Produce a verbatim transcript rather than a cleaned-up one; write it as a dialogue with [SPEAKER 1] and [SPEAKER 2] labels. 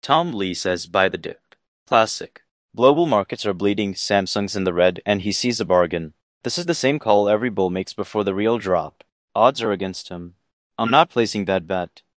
[SPEAKER 1] Tom Lee says buy the dip. Classic. Global markets are bleeding, Samsung's in the red, and he sees a bargain. This is the same call every bull makes before the real drop. Odds are against him. I'm not placing that bet.